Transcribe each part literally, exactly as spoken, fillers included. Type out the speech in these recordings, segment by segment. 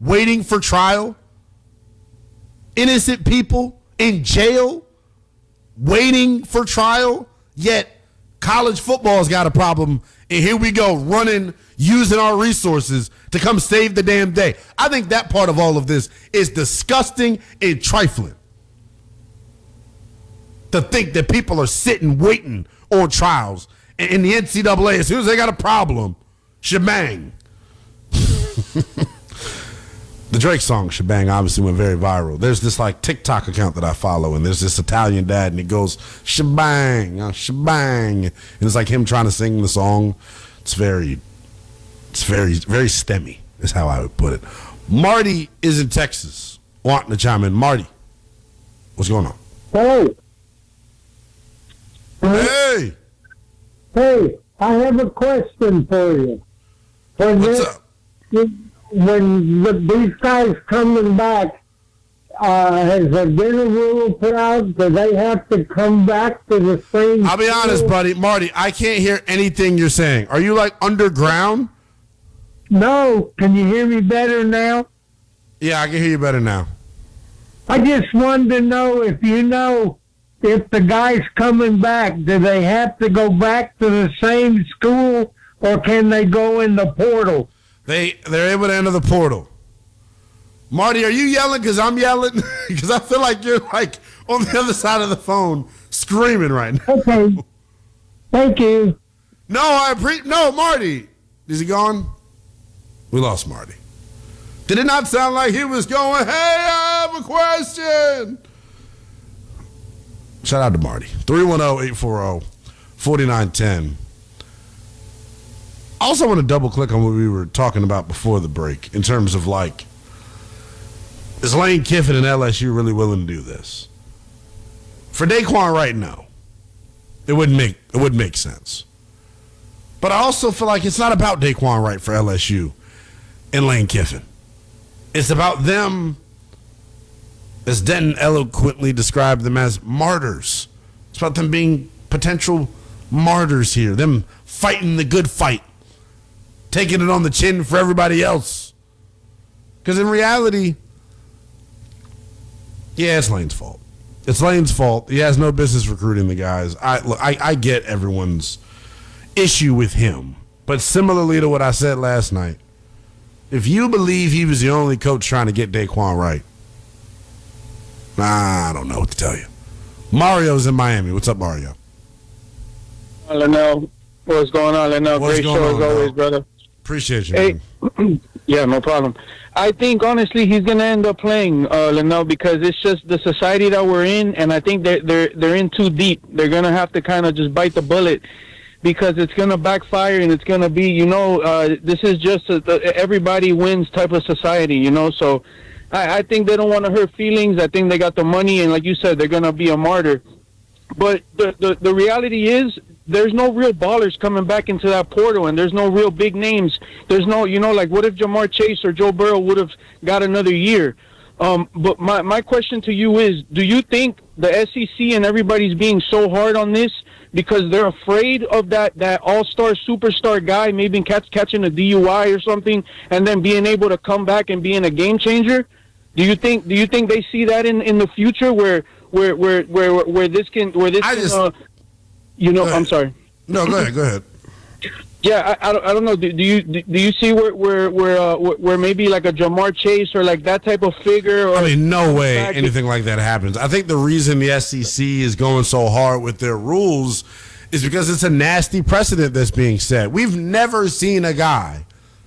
waiting for trial. Innocent people in jail waiting for trial. Yet college football's got a problem. And here we go running, using our resources to come save the damn day. I think that part of all of this is disgusting and trifling. To think that people are sitting waiting on trials. And in the N C double A, as soon as they got a problem, shebang. The Drake song, Shebang, obviously went very viral. There's this like TikTok account that I follow, and there's this Italian dad, and he goes, shebang, uh, shebang. And it's like him trying to sing the song. It's very, it's very, very stemmy, is how I would put it. Marty is in Texas, wanting to chime in. Marty, what's going on? Hey. Hey. Hey, I have a question for you. When What's this, up? When the, these guys coming back, uh, has there been a rule put out? Do they have to come back to the same I'll be school? honest, buddy. Marty, I can't hear anything you're saying. Are you like underground? No. Can you hear me better now? Yeah, I can hear you better now. I just wanted to know if you know if the guys coming back, do they have to go back to the same school or can they go in the portal? They, they're able to enter the portal. Marty, are you yelling because I'm yelling? Because I feel like you're like on the other side of the phone screaming right now. Okay. Thank you. No, I pre- No, Marty. Is he gone? We lost Marty. Did it not sound like he was going, hey, I have a question? Shout out to Marty. three one zero, eight four zero, four nine one zero. I also want to double click on what we were talking about before the break in terms of like, is Lane Kiffin and L S U really willing to do this? For Daquan Wright, no. It wouldn't make it wouldn't make sense. But I also feel like it's not about Daquan Wright for L S U and Lane Kiffin. It's about them, as Denton eloquently described them as martyrs. It's about them being potential martyrs here, them fighting the good fight, taking it on the chin for everybody else. Because in reality, yeah, it's Lane's fault. It's Lane's fault. He has no business recruiting the guys. I, look, I, I get everyone's issue with him. But similarly to what I said last night, if you believe he was the only coach trying to get Daquan Wright, nah, I don't know what to tell you. Mario's in Miami. What's up, Mario? Linnell, what's going on, Linnell? What's Great going show on, as always, dog? brother. Appreciate you. Hey, man. yeah, no problem. I think, honestly, he's going to end up playing, uh, Linnell, because it's just the society that we're in, and I think they're, they're, they're in too deep. They're going to have to kind of just bite the bullet because it's going to backfire, and it's going to be, you know, uh, this is just a, the everybody wins type of society, you know, so I, I think they don't want to hurt feelings. I think they got the money, and like you said, they're going to be a martyr. But the, the, the reality is, there's no real ballers coming back into that portal, and there's no real big names. There's no, you know, like what if Jamar Chase or Joe Burrow would have got another year? Um, but my, my question to you is, do you think the S E C and everybody's being so hard on this because they're afraid of that, that all-star, superstar guy maybe catch, catching a D U I or something and then being able to come back and being a game changer? Do you think do you think they see that in, in the future where where, where where where this can where this I can, just, uh, you know, I'm sorry. No, go ahead, go ahead. Yeah, I, I, don't, I don't know. Do, do you do you see where where where, uh, where maybe like a Jamar Chase or like that type of figure? Or I mean, no way back- anything like that happens. I think the reason the S E C is going so hard with their rules is because it's a nasty precedent that's being set. We've never seen a guy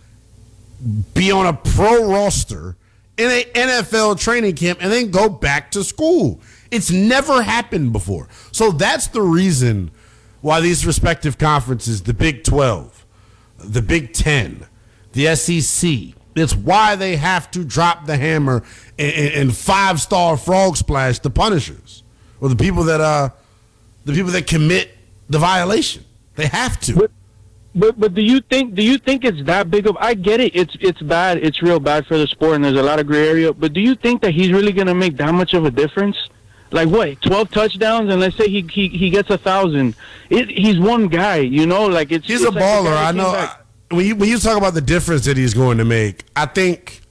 be on a pro roster in an N F L training camp and then go back to school. It's never happened before. So that's the reason why these respective conferences, the Big twelve, the Big ten, the S E C, it's why they have to drop the hammer and, and five-star frog splash the punishers or the people that uh the people that commit the violation. They have to. But, but but do you think do you think it's that big of? I get it. It's it's bad. It's real bad for the sport, and there's a lot of gray area. But do you think that he's really going to make that much of a difference? Like what? Twelve touchdowns, and let's say he he, he gets a thousand. It, he's one guy, you know. Like it's He's it's a like baller. guy I that know. came back. I, when you when you talk about the difference that he's going to make, I think